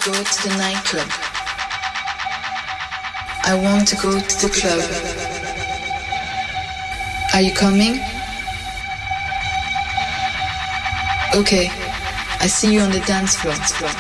go to the nightclub. I want to go to the club. Are you coming? Okay, I see you on the dance floor.